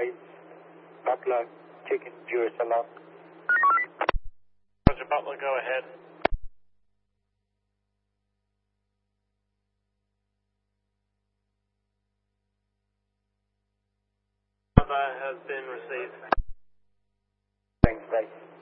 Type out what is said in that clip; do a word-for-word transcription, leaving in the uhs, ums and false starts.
advise Butler, check in Jerusalem. Roger, Butler, go ahead. That has been received. Thanks, bye.